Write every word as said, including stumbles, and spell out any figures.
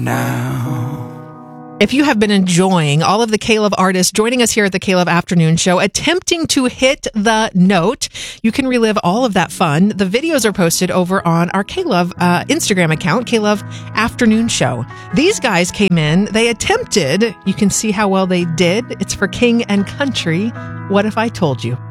now. If you have been enjoying all of the K-Love artists joining us here at the K-Love Afternoon Show, attempting to hit the note, you can relive all of that fun. The videos are posted over on our K-Love uh, Instagram account, K-Love Afternoon Show. These guys came in, they attempted, you can see how well they did. It's for King and Country. What If I Told You?